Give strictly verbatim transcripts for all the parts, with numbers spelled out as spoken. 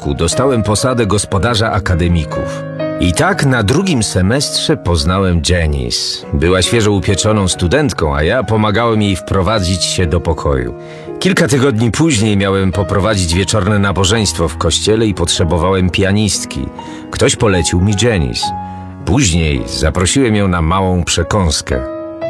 roku dostałem posadę gospodarza akademików. I tak na drugim semestrze poznałem Janice. Była świeżo upieczoną studentką, a ja pomagałem jej wprowadzić się do pokoju. Kilka tygodni później miałem poprowadzić wieczorne nabożeństwo w kościele i potrzebowałem pianistki. Ktoś polecił mi Janice. Później zaprosiłem ją na małą przekąskę.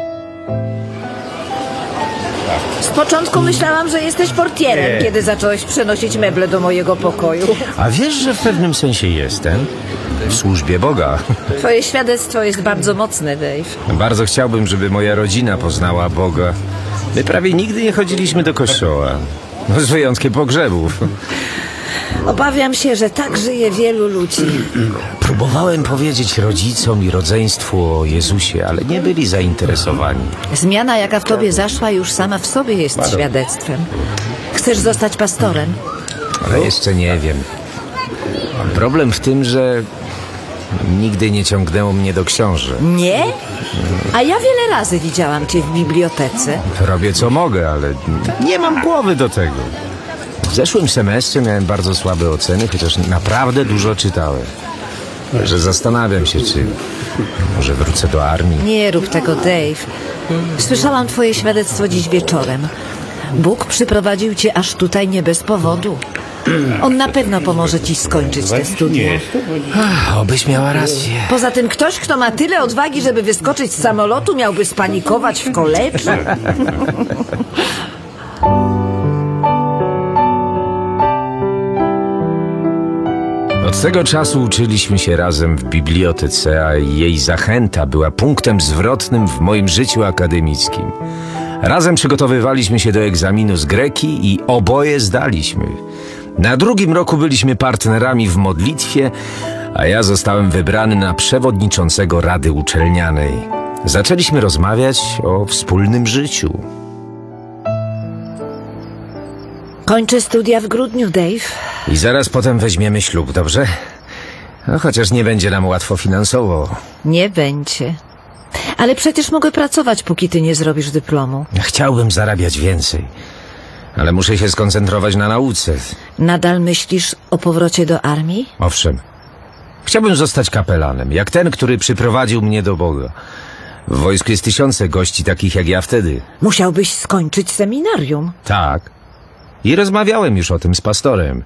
Z początku myślałam, że jesteś portierem, Nie. kiedy zacząłeś przenosić meble do mojego pokoju. A wiesz, że w pewnym sensie jestem? W służbie Boga. Twoje świadectwo jest bardzo mocne, Dave. Bardzo chciałbym, żeby moja rodzina poznała Boga. My prawie nigdy nie chodziliśmy do kościoła. No, z wyjątkiem pogrzebów. Obawiam się, że tak żyje wielu ludzi. Próbowałem powiedzieć rodzicom i rodzeństwu o Jezusie, ale nie byli zainteresowani. Zmiana, jaka w tobie zaszła, już sama w sobie jest świadectwem. Chcesz zostać pastorem? Ale jeszcze nie wiem. Problem w tym, że nigdy nie ciągnęło mnie do książek. Nie? A ja wiele razy widziałam cię w bibliotece. Robię co mogę, ale nie mam głowy do tego. W zeszłym semestrze miałem bardzo słabe oceny, chociaż naprawdę dużo czytałem. Że zastanawiam się, czy może wrócę do armii. Nie rób tego, Dave. Słyszałam twoje świadectwo dziś wieczorem. Bóg przyprowadził cię aż tutaj nie bez powodu. On na pewno pomoże ci skończyć te studia. Ach, obyś miała rację. Poza tym ktoś, kto ma tyle odwagi, żeby wyskoczyć z samolotu, miałby spanikować w koledżu. Od tego czasu uczyliśmy się razem w bibliotece, a jej zachęta była punktem zwrotnym w moim życiu akademickim. Razem przygotowywaliśmy się do egzaminu z greki i oboje zdaliśmy. Na drugim roku byliśmy partnerami w modlitwie, a ja zostałem wybrany na przewodniczącego Rady Uczelnianej. Zaczęliśmy rozmawiać o wspólnym życiu. Kończę studia w grudniu, Dave. I zaraz potem weźmiemy ślub, dobrze? No, chociaż nie będzie nam łatwo finansowo. Nie będzie. Ale przecież mogę pracować, póki ty nie zrobisz dyplomu. Chciałbym zarabiać więcej, ale muszę się skoncentrować na nauce. Nadal myślisz o powrocie do armii? Owszem. Chciałbym zostać kapelanem, jak ten, który przyprowadził mnie do Boga. W wojsku jest tysiące gości takich jak ja wtedy. Musiałbyś skończyć seminarium. Tak. I rozmawiałem już o tym z pastorem.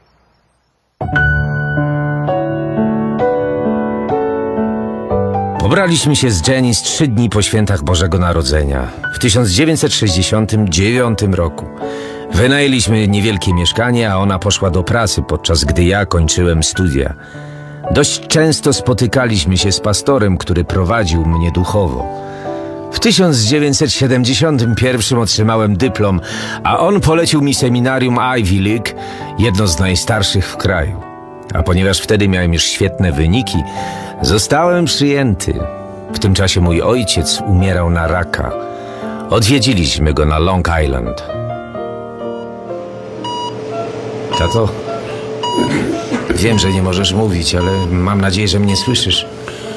Pobraliśmy się z Janice trzy dni po świętach Bożego Narodzenia w tysiąc dziewięćset sześćdziesiątym dziewiątym roku. Wynajęliśmy niewielkie mieszkanie, a ona poszła do pracy, podczas gdy ja kończyłem studia. Dość często spotykaliśmy się z pastorem, który prowadził mnie duchowo. W tysiąc dziewięćset siedemdziesiątym pierwszym otrzymałem dyplom, a on polecił mi seminarium Ivy League, jedno z najstarszych w kraju. A ponieważ wtedy miałem już świetne wyniki, zostałem przyjęty. W tym czasie mój ojciec umierał na raka. Odwiedziliśmy go na Long Island. Tato, wiem, że nie możesz mówić, ale mam nadzieję, że mnie słyszysz.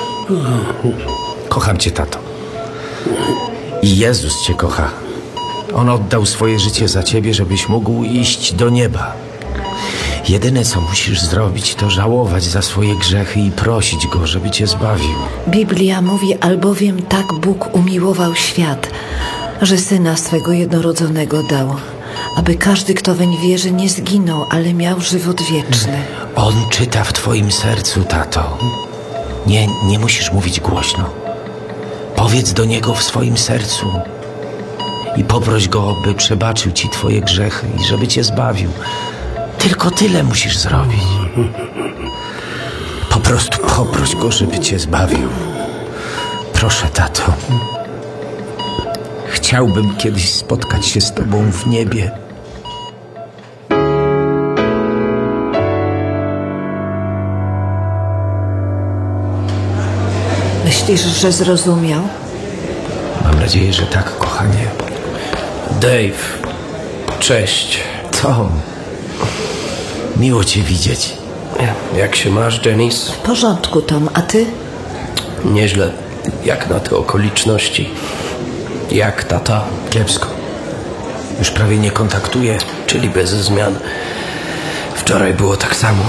Kocham cię, tato. I Jezus cię kocha. On oddał swoje życie za ciebie, żebyś mógł iść do nieba. Jedyne, co musisz zrobić, to żałować za swoje grzechy i prosić Go, żeby cię zbawił. Biblia mówi, albowiem tak Bóg umiłował świat, że Syna swego jednorodzonego dał, aby każdy, kto weń wierzy, nie zginął, ale miał żywot wieczny. On czyta w twoim sercu, tato. Nie, nie musisz mówić głośno. Powiedz do Niego w swoim sercu i poproś Go, by przebaczył ci twoje grzechy i żeby cię zbawił. Tylko tyle musisz zrobić. Po prostu poproś Go, żeby cię zbawił. Proszę, tato. Chciałbym kiedyś spotkać się z tobą w niebie. Myślisz, że zrozumiał? Mam nadzieję, że tak, kochanie. Dave, cześć. Tom, miło cię widzieć. Jak się masz, Janice? W porządku, Tom, a ty? Nieźle, jak na te okoliczności. Jak tata? Kiepsko. Już prawie nie kontaktuję. Czyli bez zmian. Wczoraj było tak samo.